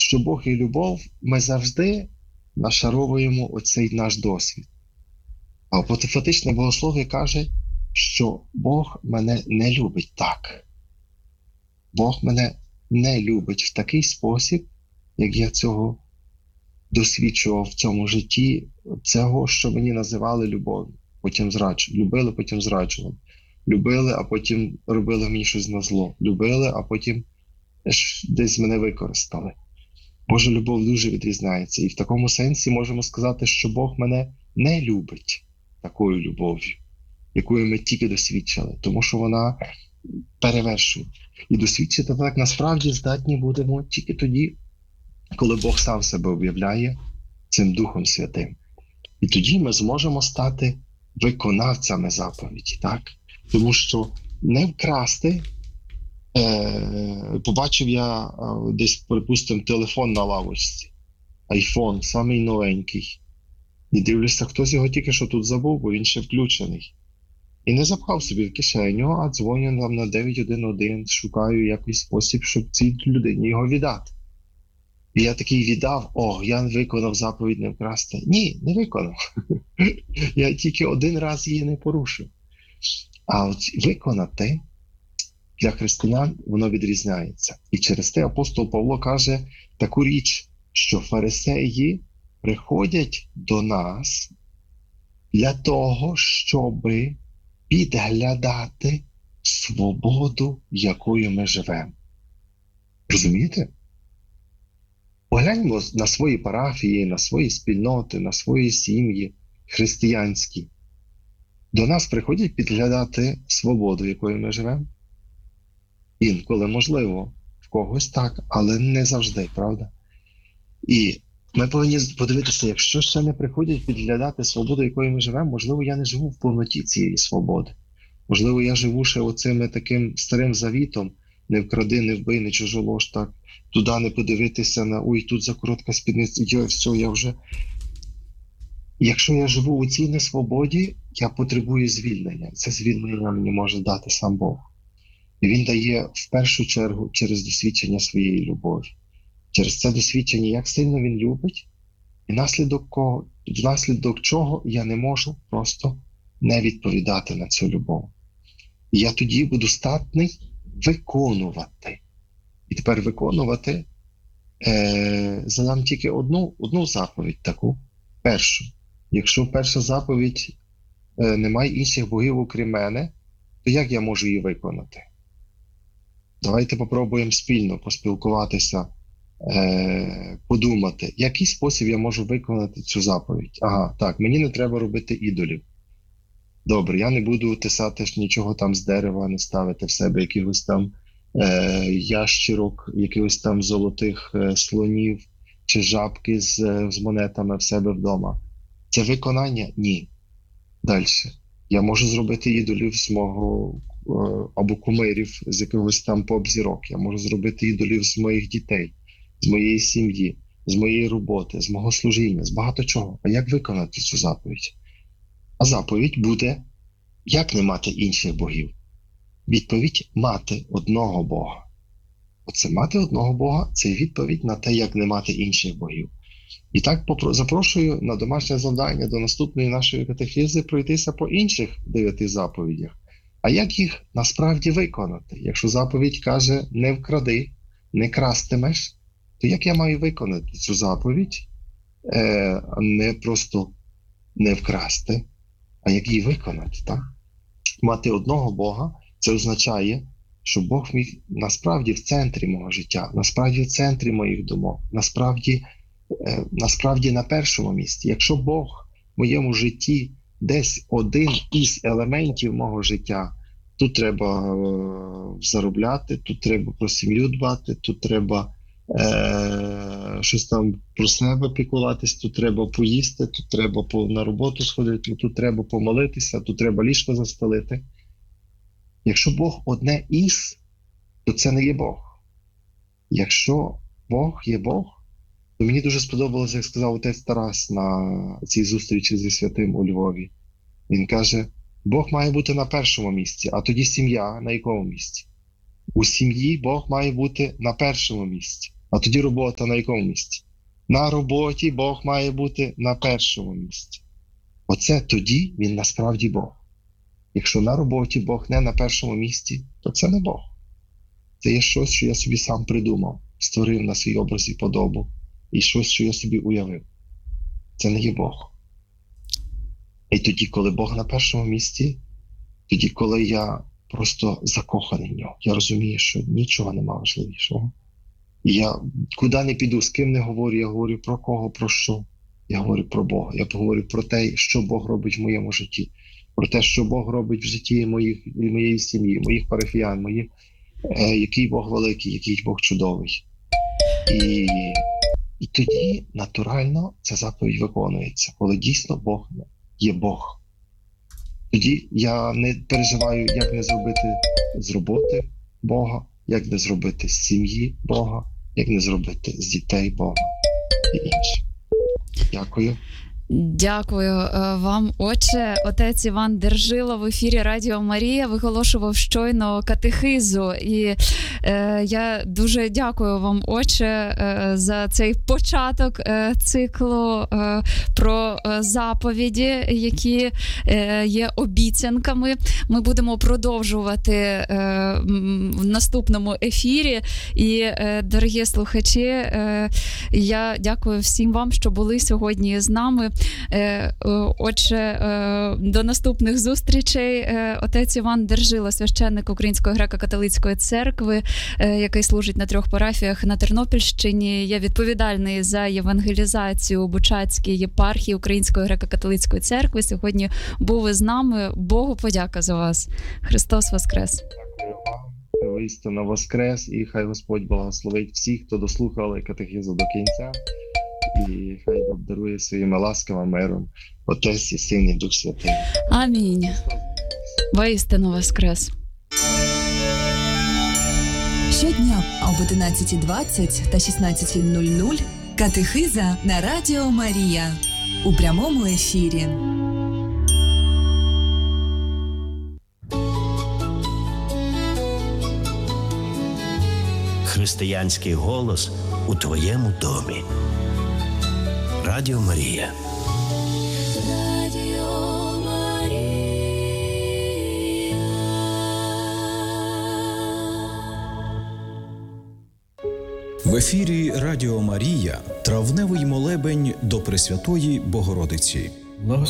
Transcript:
що Бог є любов, ми завжди нашаровуємо оцей наш досвід. А апофатичне богослов'я каже, що Бог мене не любить так. Бог мене не любить в такий спосіб, як я цього досвідчував в цьому житті, цього, що мені називали любов'ю. Потім любили, потім зраджували. Любили, а потім робили мені щось на зло. Любили, а потім десь мене використали. Божа любов дуже відрізняється. І в такому сенсі можемо сказати, що Бог мене не любить такою любов'ю, якою ми тільки досвідчили, тому що вона перевершує. І досвідчити так насправді здатні будемо тільки тоді, коли Бог сам себе об'являє цим Духом Святим. І тоді ми зможемо стати виконавцями заповіді, так? Тому що не вкрасти, побачив я десь, припустимо, телефон на лавочці, айфон, самий новенький. І дивлюся, хтось його тільки що тут забув, бо він ще включений. І не запхав собі в кишеню, а дзвоню нам на 911, шукаю якийсь спосіб, щоб цій людині його віддати. І я такий віддав, я виконав заповідь не вкрасти. Ні, не виконав. Я тільки один раз її не порушив. А от виконати для християн воно відрізняється. І через те апостол Павло каже таку річ, що фарисеї приходять до нас для того, щоб підглядати свободу, якою ми живемо. Розумієте? Погляньмо на свої парафії, на свої спільноти, на свої сім'ї християнські. До нас приходять підглядати свободу, якою ми живемо. Інколи можливо, в когось так, але не завжди, правда? І ми повинні подивитися, якщо ще не приходять підглядати свободу, якою ми живемо, можливо, я не живу в повноті цієї свободи. Можливо, я живу ще оцим таким старим завітом, не вкради, не вбий, не чужолож, так, туди не подивитися на, тут закоротка спідниця, все, я вже... Якщо я живу у цій несвободі, я потребую звільнення. Це звільнення мені може дати сам Бог. І Він дає в першу чергу через досвідчення своєї любові. Через це досвідчення, як сильно Він любить, і внаслідок чого я не можу просто не відповідати на цю любов. І я тоді буду здатний виконувати. І тепер виконувати задам тільки одну заповідь таку, першу. Якщо перша заповідь немає інших богів, окрім мене, то як я можу її виконати? Давайте попробуємо спільно поспілкуватися, подумати, який спосіб я можу виконати цю заповідь. Так, мені не треба робити ідолів. Добре, я не буду тисати нічого там з дерева, не ставити в себе якихось там ящірок, якихось там золотих слонів чи жабки з монетами в себе вдома. Це виконання? Ні. Далі. Я можу зробити ідолів з мого або кумирів з якогось там поп-зірок. Я можу зробити ідолів з моїх дітей, з моєї сім'ї, з моєї роботи, з мого служіння, з багато чого. А як виконати цю заповідь? А заповідь буде, як не мати інших богів? Відповідь – мати одного Бога. Оце мати одного Бога – це відповідь на те, як не мати інших богів. І так запрошую на домашнє завдання до наступної нашої катехези пройтися по інших 9 заповідях. А як їх насправді виконати? Якщо заповідь каже «не вкради», «не крастимеш», то як я маю виконати цю заповідь, не просто не вкрасти, а як її виконати, так? Мати одного Бога – це означає, що Бог міг насправді в центрі мого життя, насправді в центрі моїх думок, насправді на першому місці. Якщо Бог в моєму житті десь один із елементів мого життя, тут треба заробляти, тут треба про сім'ю дбати, тут треба щось там про себе піклуватись, тут треба поїсти, тут треба на роботу сходити, тут треба помолитися, тут треба ліжко застелити. Якщо Бог одне із, то це не є Бог. Якщо Бог є Бог, то мені дуже сподобалося, як сказав отець Тарас на цій зустрічі зі святим у Львові. Він каже, Бог має бути на першому місці, а тоді сім'я на якому місці? У сім'ї Бог має бути на першому місці. А тоді робота на якому місці? На роботі Бог має бути на першому місці. Оце тоді він насправді Бог. Якщо на роботі Бог не на першому місці, то це не Бог. Це є щось, що я собі сам придумав, створив на свій образ і подобу, і щось, що я собі уявив. Це не є Бог. І тоді, коли Бог на першому місці, тоді, коли я просто закоханий в нього, я розумію, що нічого нема важливішого. І я куди не піду, з ким не говорю, я говорю про кого, про що. Я говорю про Бога. Я говорю про те, що Бог робить в моєму житті. Про те, що Бог робить в житті моєї сім'ї, моїх парафіян, який Бог великий, який Бог чудовий. І тоді, натурально, ця заповідь виконується, коли дійсно Бог є Бог. Тоді я не переживаю, як не зробити з роботи Бога, як не зробити з сім'ї Бога, як не зробити з дітей Бога і інше. Дякую. Дякую вам, отче. Отець Іван Держила в ефірі Радіо Марія виголошував щойно катехизу. І я дуже дякую вам, отче, за цей початок циклу про заповіді, які є обіцянками. Ми будемо продовжувати в наступному ефірі. І, дорогі слухачі, я дякую всім вам, що були сьогодні з нами. Отже, до наступних зустрічей. Отець Іван Держила, священник Української греко-католицької церкви, який служить на 3 парафіях на Тернопільщині. Я відповідальний за євангелізацію у Бучацькій єпархії Української греко-католицької церкви. Сьогодні був із нами. Богу подяка за вас. Христос Воскрес! Дякую вам. Воістину Воскрес, і хай Господь благословить всіх, хто дослухали катехизу до кінця. І хай обдарує своїми ласками, миром Отець і Син і Дух Святий. Амінь. Воістину Воскрес. Щодня об 11:20 та 16:00 катехиза на Радіо Марія у прямому ефірі. Християнський голос у твоєму домі. Радіо Марія. Радіо Марія. В ефірі Радіо Марія травневий молебень до Пресвятої Богородиці.